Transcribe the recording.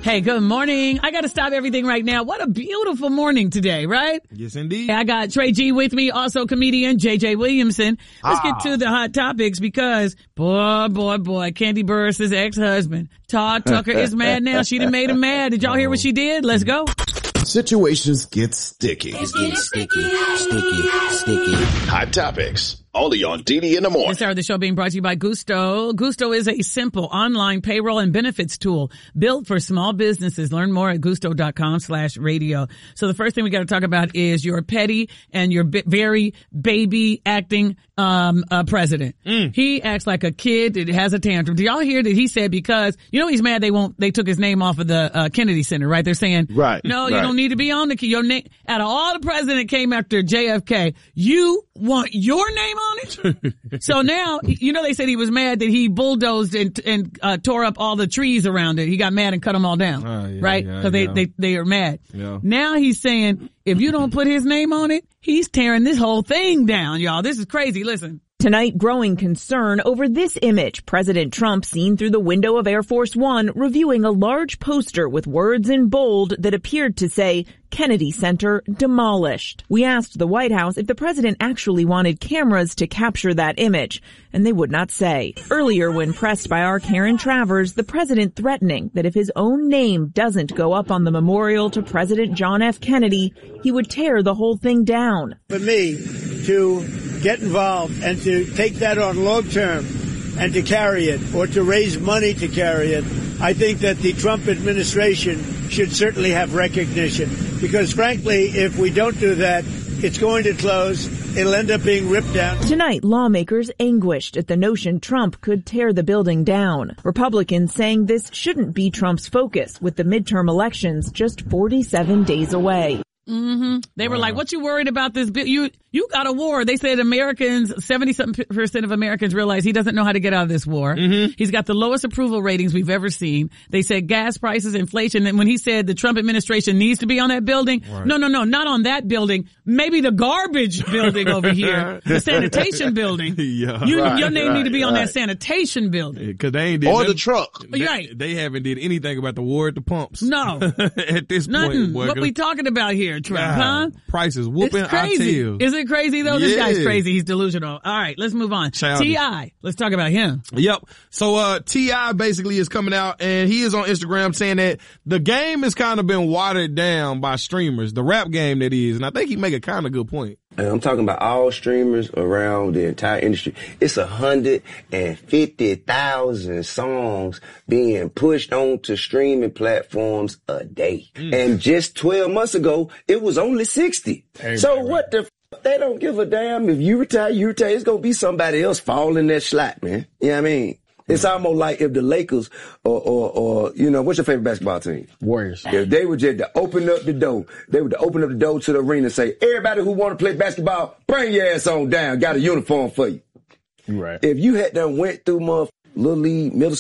Hey, good morning. I got to stop everything right now. What a beautiful morning today, right? Yes, indeed. I got Trey G with me, also comedian JJ Williamson. Let's get to the hot topics because, boy, Kandi Burruss' ex-husband, Todd Tucker, is mad now. She done made him mad. Did y'all hear what she did? Let's go. Situations get sticky. It's getting sticky. Hot topics. Only on DD in the morning. This hour of the show being brought to you by Gusto. Gusto is a simple online payroll and benefits tool built for small businesses. Learn more at gusto.com/radio. So the first thing we got to talk about is your petty and your very baby acting president. He acts like a kid that has a tantrum. Do y'all hear that he said because, he's mad they took his name off of the Kennedy Center, right? They're saying, right. No, you don't need to be on your name. Out of all the president came after JFK, you want your name on it? So now, they said he was mad that he bulldozed and tore up all the trees around it. He got mad and cut them all down, right? Because they are mad. Yeah. Now he's saying, if you don't put his name on it, he's tearing this whole thing down, y'all. This is crazy. Listen. Tonight, growing concern over this image. President Trump seen through the window of Air Force One reviewing a large poster with words in bold that appeared to say, Kennedy Center demolished. We asked the White House if the president actually wanted cameras to capture that image, and they would not say. Earlier, when pressed by our Karen Travers, the president threatening that if his own name doesn't go up on the memorial to President John F. Kennedy, he would tear the whole thing down. For me to get involved and to take that on long term and to carry it or to raise money to carry it, I think that the Trump administration should certainly have recognition because, frankly, if we don't do that, it's going to close. It'll end up being ripped down. Tonight, lawmakers anguished at the notion Trump could tear the building down. Republicans saying this shouldn't be Trump's focus with the midterm elections just 47 days away. They were like, what you worried about this bill? You got a war. They said 70% of Americans realize he doesn't know how to get out of this war. He's got the lowest approval ratings we've ever seen. They said gas prices, inflation. And when he said the Trump administration needs to be on that building, no, not on that building. Maybe the garbage building over here, the sanitation building. Your name need to be on that sanitation building. Because they ain't or the truck. They haven't did anything about the war at the pumps. No. At this Nothing. point. Boy, what we talking about here, Trump, huh? Prices whooping. It's crazy. Is it crazy though? This guy's crazy. He's delusional. All right, let's move on. T.I. Let's talk about him. Yep. So, T.I. basically is coming out and he is on Instagram saying that the game has kind of been watered down by streamers, the rap game that is. And I think he make a kind of good point. And I'm talking about all streamers around the entire industry. It's 150,000 songs being pushed onto streaming platforms a day. And just 12 months ago, it was only 60. So what the they don't give a damn if you retire, it's gonna be somebody else falling that slot, man. You know what I mean? It's almost like if the Lakers or what's your favorite basketball team? Warriors. If they were just to open up the door, they would open up the door to the arena and say, everybody who want to play basketball, bring your ass on down. Got a uniform for you. Right. If you had done went through Little League, middle